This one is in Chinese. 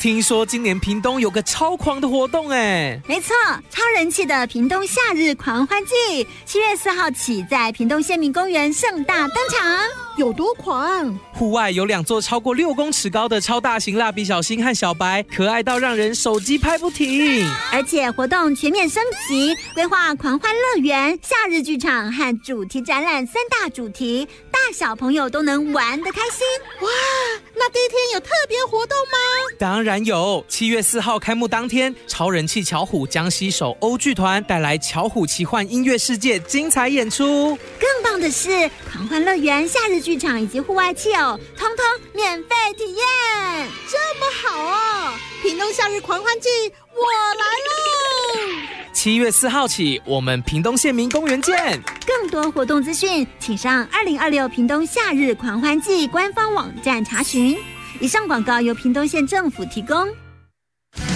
听说今年屏东有个超狂的活动哎。 没错，超人气的屏东夏日狂欢季，7月4号起在屏东县民公园盛大登场。 有多狂？ 户外有2座超过6公尺高的超大型蜡笔小新和小白，可爱到让人手机拍不停。 而且活动全面升级，规划狂欢乐园、夏日剧场和主题展览3大主题，大小朋友都能玩得开心。 哇，那第一天有特别活动吗？ 当然有，7月4号开幕当天，超人气巧虎将携手欧剧团带来巧虎奇幻音乐世界精彩演出。 更棒的是，狂欢乐园、夏日剧场以及户外汽偶，通通免费体验。 这么好哦！屏东夏日狂欢季，我来喽 ！7月4号起，我们屏东县民公园见。 更多活动资讯，请上2026屏东夏日狂欢季官方网站查询。以上广告由屏东县政府提供。